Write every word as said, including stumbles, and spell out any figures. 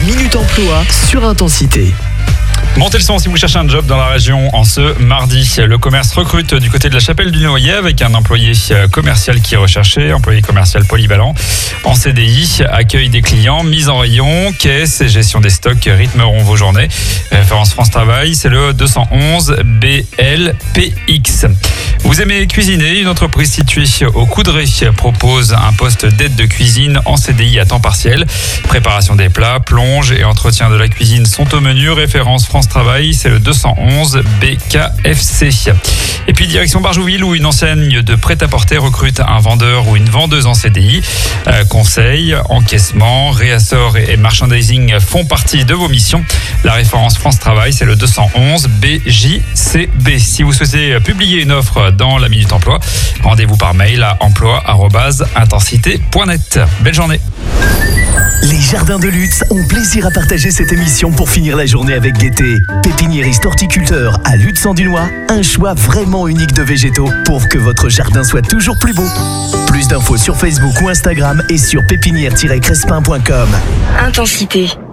Minute Emploi sur Intensité. Montez le son si vous cherchez un job dans la région en ce mardi. Le commerce recrute du côté de la Chapelle du Noyer avec un employé commercial qui est recherché, employé commercial polyvalent en C D I, accueil des clients, mise en rayon, caisse et gestion des stocks rythmeront vos journées. Référence France Travail, c'est le deux cent onze B L P X. Vous aimez cuisiner? Une entreprise située au Coudray propose un poste d'aide de cuisine en C D I à temps partiel. Préparation des plats, plonge et entretien de la cuisine sont au menu. Référence France Travail, c'est le deux cent onze B K F C. Et puis direction Barjouville où une enseigne de prêt-à-porter recrute un vendeur ou une vendeuse en C D I. Euh, conseil, encaissement, réassort et merchandising font partie de vos missions. La référence France Travail, c'est le deux cent onze B J C B. Si vous souhaitez publier une offre dans la Minute Emploi, rendez-vous par mail à emploi arobase intensité point net. Belle journée. Les Jardins de Lutz ont plaisir à partager cette émission pour finir la journée avec gaieté. Pépiniériste horticulteur à Lutz-en-Dunois, un choix vraiment unique de végétaux pour que votre jardin soit toujours plus beau. Plus d'infos sur Facebook ou Instagram et sur pépinière tiret crespin point com. Intensité.